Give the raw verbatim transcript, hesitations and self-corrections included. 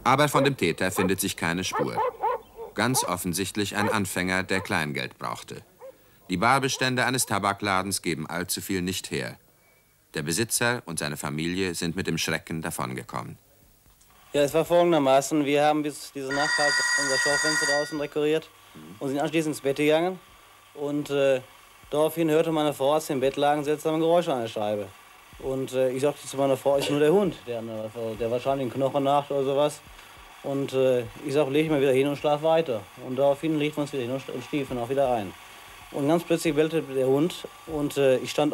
Aber von dem Täter findet sich keine Spur. Ganz offensichtlich ein Anfänger, der Kleingeld brauchte. Die Barbestände eines Tabakladens geben allzu viel nicht her. Der Besitzer und seine Familie sind mit dem Schrecken davongekommen. Ja, es war folgendermaßen. Wir haben bis diese Nacht halt unser Schaufenster draußen dekoriert und sind anschließend ins Bett gegangen. Und äh, daraufhin hörte meine Frau, als sie im Bett lagen, seltsame Geräusche an der Scheibe. Und äh, ich sagte zu meiner Frau, ist nur der Hund, der, der wahrscheinlich einen Knochen nacht oder sowas. Und äh, ich sag, leg ich mal wieder hin und schlaf weiter. Und daraufhin legt man uns wieder hin und schliefen auch wieder ein. Und ganz plötzlich bellte der Hund und äh, ich stand